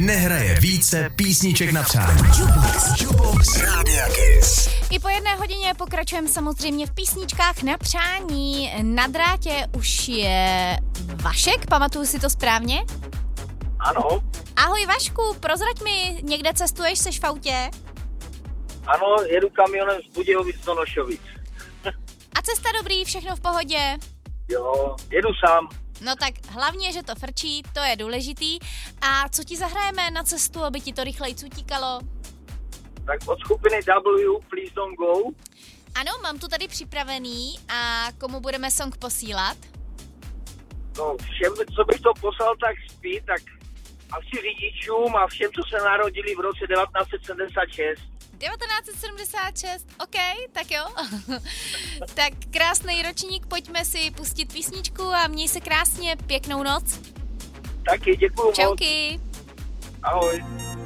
nehraje více písniček na přání. Jukebox Rádia Kiss. I po 1 hodině pokračujeme samozřejmě v písničkách na přání. Na drátě už je Vašek, pamatuju si to správně? Ano. Ahoj Vašku, prozrať mi, někde cestuješ, seš v autě? Ano, jedu kamionem z Budějovic do Nošovic. A cesta dobrý, všechno v pohodě? Jo, jedu sám. No tak hlavně, že to frčí, to je důležitý. A co ti zahrajeme na cestu, aby ti to rychleji utíkalo? Tak od skupiny W, Please Don't Go. Ano, mám tu tady připravený. A komu budeme song posílat? No, všem, co bych to poslal, tak spí, tak asi řidičům a všem, co se narodili v roce 1976. 1976, OK, tak jo. Tak krásný ročník, pojďme si pustit písničku a měj se krásně, pěknou noc. Taky, děkuju moc. Čauky. Ahoj.